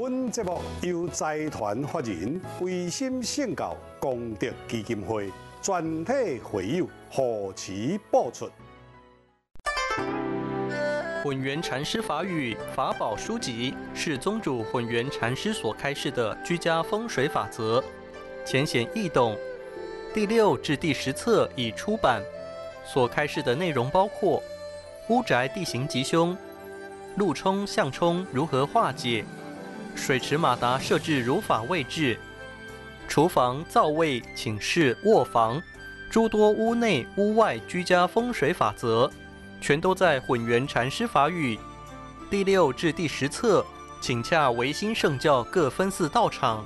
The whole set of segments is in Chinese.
本节目由财团法人维心圣教功德基金会全体会友护持播出。 混元禅师法语法宝书籍是宗主混元禅师所开示的居家风水法则，浅显易懂。第6至第10册已出版，所开示的内容包括屋宅地形吉凶、路冲向冲如何化解、水池马达设置如法位置、厨房、灶位、寝室、卧房诸多屋内屋外居家风水法则，全都在混元禅师法语第6至第10册，请洽维新圣教各分寺道场。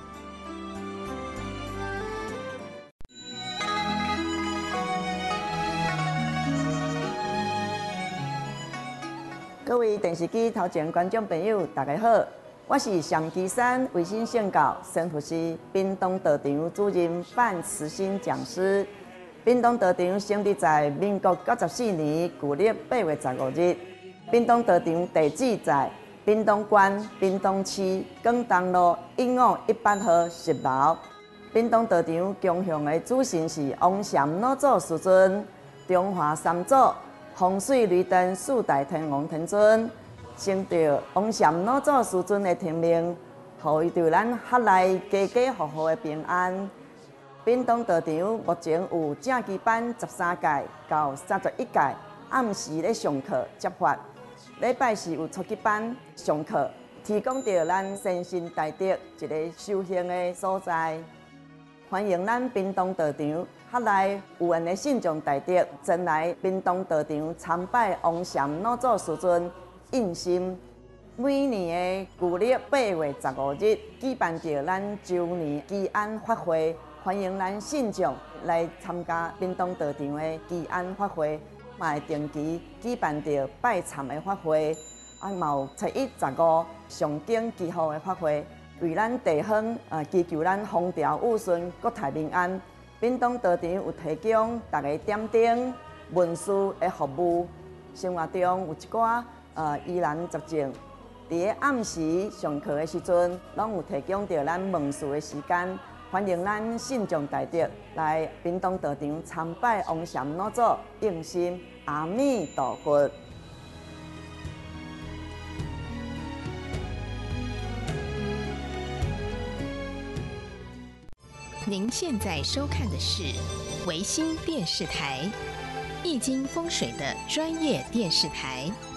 各位电视机头前观众朋友，大家好，我是上基山维新圣教神父师屏东道场主任范慈心讲师。屏东道场成立在民国94年旧历8月15日。屏东道场地址在屏东县屏东市广东路151号10楼。屏东道场供奉的主神是王禅老祖师尊、中华三祖、风水雷电4代天王天尊，承着王禅老祖师尊的天命，予伊对咱合内家家户户的平安。屏东道场目前有正期班13届到31届，暗时咧上课接法，礼拜四有初级班上课，提供着咱先信大德一个修行的所在。欢迎咱屏东道场合内有缘的信众大德前来屏东道场参拜王禅老祖师尊印心。每年的旧历8月15日举办着咱周年祈安法会，欢迎咱信众来参加屏东道场的祈安法会，嘛会定期举办着拜忏的法会，嘛有初1、15上经祈福的法会。为咱地方祈求咱风调雨顺、国泰民安。屏东道场有提供大家点灯、文书的服务，生活中有一寡疑难杂症，伫暗时上课的时阵，拢有提供着咱问事的时间。欢迎咱信众大德来屏东道场参拜王禅老祖印心，阿弥陀佛。 您现在收看的是维新电视台，易经风水的专业电视台。